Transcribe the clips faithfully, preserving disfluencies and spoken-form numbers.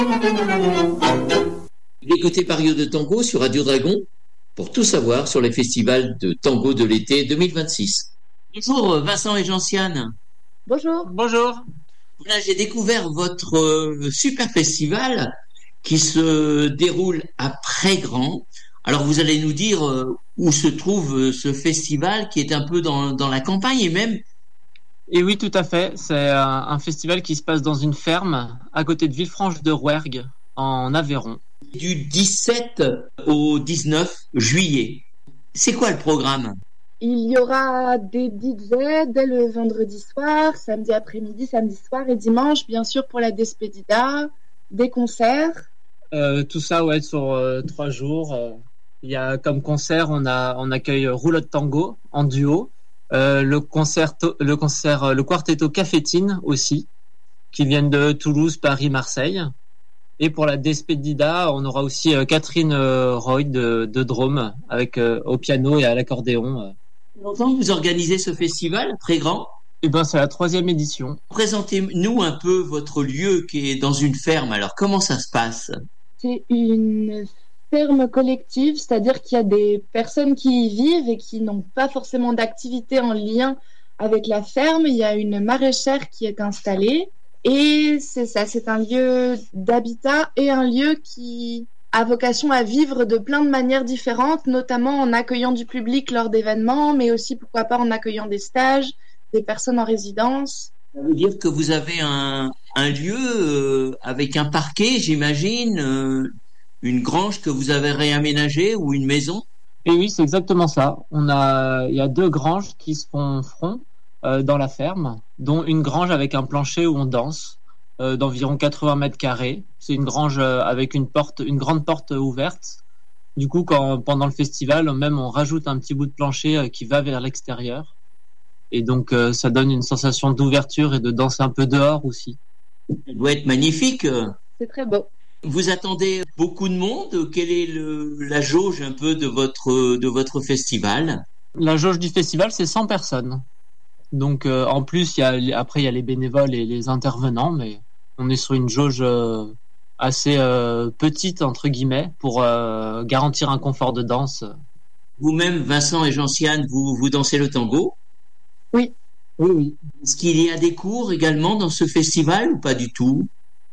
Écoutez Pario de Tango sur Radio Dragon pour tout savoir sur les festivals de tango de l'été deux mille vingt-six. Bonjour Vincent et Gentiane. Bonjour. Bonjour. Voilà, j'ai découvert votre euh, super festival qui se déroule à Prégrand. Alors vous allez nous dire euh, où se trouve euh, ce festival qui est un peu dans, dans la campagne et même... Et oui, tout à fait. C'est un, un festival qui se passe dans une ferme à côté de Villefranche-de-Rouergue en Aveyron. Du dix-sept au dix-neuf juillet. C'est quoi le programme ? Il y aura des D J dès le vendredi soir, samedi après-midi, samedi soir et dimanche, bien sûr pour la Despedida, des concerts. Euh, tout ça, ouais, sur euh, trois jours. Euh, il y a comme concert, on a, on accueille Roulotte Tango en duo, euh, le concert, le concert, le Quartetto Cafétine aussi, qui viennent de Toulouse, Paris, Marseille. Et pour la Despedida, on aura aussi euh, Catherine euh, Roy de, de Drôme avec euh, au piano et à l'accordéon. Euh. Longtemps vous organisez ce festival très grand ? Eh ben, c'est la troisième édition. Présentez-nous un peu votre lieu qui est dans une ferme. Alors comment ça se passe ? C'est une ferme collective, c'est-à-dire qu'il y a des personnes qui y vivent et qui n'ont pas forcément d'activité en lien avec la ferme. Il y a une maraîchère qui est installée. Et c'est ça, c'est un lieu d'habitat et un lieu qui a vocation à vivre de plein de manières différentes, notamment en accueillant du public lors d'événements, mais aussi, pourquoi pas, en accueillant des stages, des personnes en résidence. Ça veut dire que vous avez un, un lieu euh, avec un parquet, j'imagine, euh, une grange que vous avez réaménagée ou une maison ? Et oui, c'est exactement ça. On a, il y a deux granges qui se font front. Euh, dans la ferme, dont une grange avec un plancher où on danse euh, d'environ quatre-vingts mètres carrés. C'est une grange euh, avec une porte, une grande porte ouverte. Du coup, quand pendant le festival, même on rajoute un petit bout de plancher euh, qui va vers l'extérieur. Et donc, euh, ça donne une sensation d'ouverture et de danser un peu dehors aussi. Ça doit être magnifique. C'est très beau. Vous attendez beaucoup de monde ? Quelle est le, la jauge un peu de votre, de votre festival ? La jauge du festival, c'est cent personnes. Donc euh, en plus, il y a, après il y a les bénévoles et les intervenants, mais on est sur une jauge euh, assez euh, petite entre guillemets pour euh, garantir un confort de danse. Vous-même, Vincent et Gentiane, vous, vous dansez le tango ? Oui. Oui, oui. Est-ce qu'il y a des cours également dans ce festival ou pas du tout ?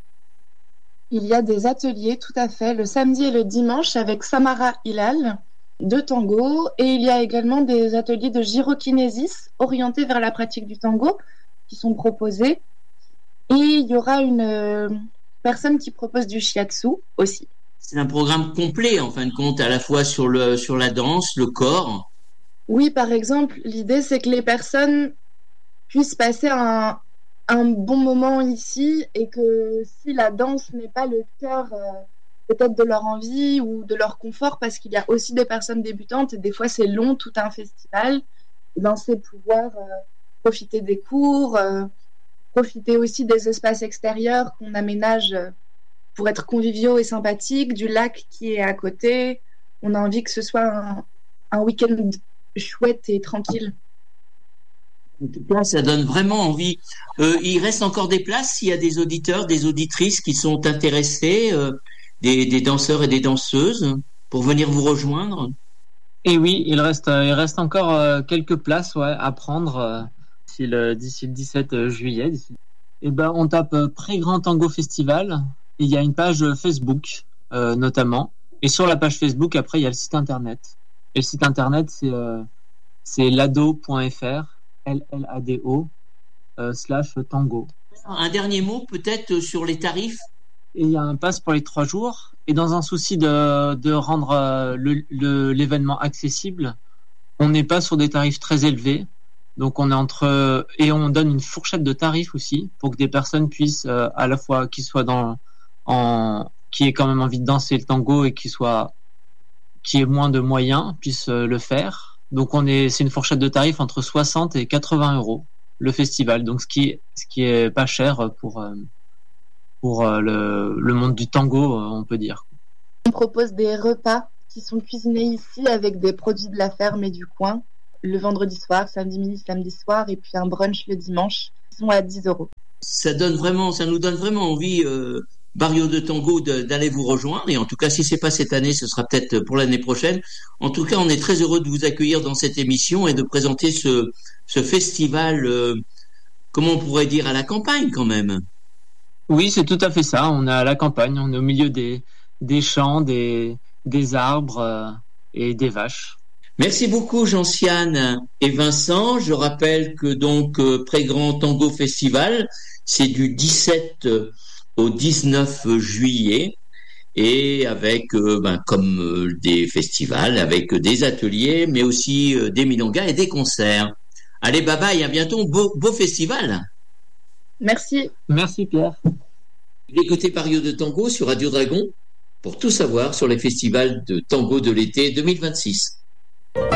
Il y a des ateliers, tout à fait, le samedi et le dimanche avec Samara Hilal de tango, et il y a également des ateliers de gyrokinésis orientés vers la pratique du tango qui sont proposés, et il y aura une euh, personne qui propose du shiatsu aussi. C'est un programme complet en fin de compte, à la fois sur, le, sur la danse, le corps. Oui, par exemple, l'idée c'est que les personnes puissent passer un, un bon moment ici, et que si la danse n'est pas le cœur euh, peut-être de leur envie ou de leur confort, parce qu'il y a aussi des personnes débutantes et des fois c'est long, tout un festival, et ben c'est pouvoir euh, profiter des cours, euh, profiter aussi des espaces extérieurs qu'on aménage euh, pour être conviviaux et sympathiques, du lac qui est à côté. On a envie que ce soit un, un week-end chouette et tranquille. En tout cas, ça donne vraiment envie. Euh, il reste encore des places s'il y a des auditeurs, des auditrices qui sont intéressés, euh, des, des danseurs et des danseuses, pour venir vous rejoindre. Et oui, il reste, il reste encore euh, quelques places ouais, à prendre euh, d'ici, le, d'ici le dix-sept juillet. D'ici. Et ben, on tape euh, Prégrand Tango Festival. Et il y a une page Facebook, euh, notamment. Et sur la page Facebook, après, il y a le site internet. Et le site internet, c'est, euh, c'est lado point f r. L L A D O euh, slash tango. Un dernier mot peut-être sur les tarifs. Et il y a un pass pour les trois jours. Et dans un souci de, de rendre euh, le, le, l'événement accessible, on n'est pas sur des tarifs très élevés. Donc on est entre et on donne une fourchette de tarifs aussi pour que des personnes puissent euh, à la fois qui soient dans en qui aient quand même envie de danser le tango et qui soient qui aient moins de moyens puissent euh, le faire. Donc on est, c'est une fourchette de tarifs entre soixante et quatre-vingts euros le festival. Donc ce qui, ce qui est pas cher pour pour le, le monde du tango, on peut dire. On propose des repas qui sont cuisinés ici avec des produits de la ferme et du coin. Le vendredi soir, samedi midi, samedi soir, et puis un brunch le dimanche. Ils sont à dix euros. Ça donne vraiment, ça nous donne vraiment envie euh, Barrio de Tango de, d'aller vous rejoindre. Et en tout cas, si c'est pas cette année, ce sera peut-être pour l'année prochaine. En tout cas, on est très heureux de vous accueillir dans cette émission et de présenter ce, ce festival, euh, comment on pourrait dire, à la campagne quand même. Oui, c'est tout à fait ça. On est à la campagne, on est au milieu des, des champs, des, des arbres euh, et des vaches. Merci beaucoup Jean-Siane et Vincent. Je rappelle que donc euh, Prégrand Tango Festival, c'est du dix-sept au dix-neuf juillet et avec, euh, ben, comme euh, des festivals, avec des ateliers, mais aussi euh, des milongas et des concerts. Allez, bye bye, à bientôt, beau, beau festival. Merci. Merci Pierre. Écoutez Barrio de Tango sur Radio Dragon pour tout savoir sur les festivals de tango de l'été deux mille vingt-six.